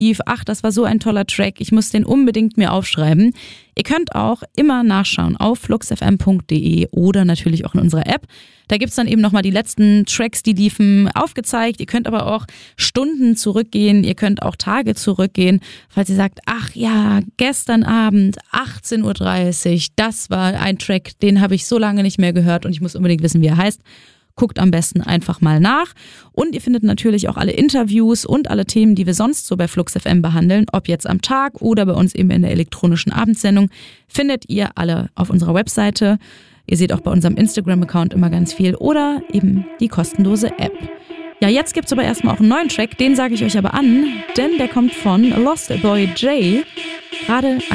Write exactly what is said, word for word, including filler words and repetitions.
ach, das war so ein toller Track, ich muss den unbedingt mir aufschreiben. Ihr könnt auch immer nachschauen auf flux f m punkt d e oder natürlich auch in unserer App. Da gibt's dann eben nochmal die letzten Tracks, die liefen, aufgezeigt. Ihr könnt aber auch Stunden zurückgehen, ihr könnt auch Tage zurückgehen, falls ihr sagt, ach ja, gestern Abend achtzehn Uhr dreißig, das war ein Track, den habe ich so lange nicht mehr gehört und ich muss unbedingt wissen, wie er heißt. Guckt am besten einfach mal nach. Und ihr findet natürlich auch alle Interviews und alle Themen, die wir sonst so bei Flux F M behandeln, ob jetzt am Tag oder bei uns eben in der elektronischen Abendsendung, findet ihr alle auf unserer Webseite. Ihr seht auch bei unserem Instagram-Account immer ganz viel oder eben die kostenlose App. Ja, jetzt gibt's aber erstmal auch einen neuen Track, den sage ich euch aber an, denn der kommt von Lost Boy J. Gerade